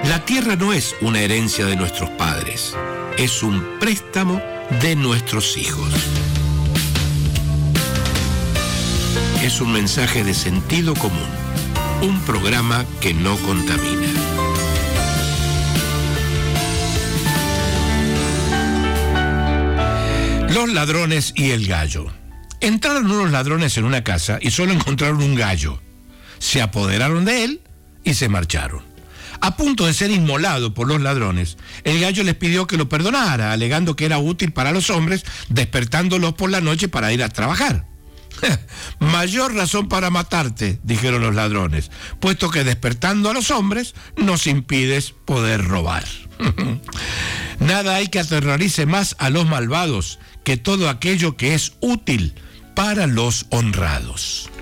La tierra no es una herencia de nuestros padres, es un préstamo de nuestros hijos. Es un mensaje de sentido común, un programa que no contamina. Los ladrones y el gallo. Entraron unos ladrones en una casa y solo encontraron un gallo. Se apoderaron de él y se marcharon. A punto de ser inmolado por los ladrones, el gallo les pidió que lo perdonara, alegando que era útil para los hombres, despertándolos por la noche para ir a trabajar. Mayor razón para matarte, dijeron los ladrones, puesto que despertando a los hombres nos impides poder robar. Nada hay que aterrorice más a los malvados que todo aquello que es útil para los honrados.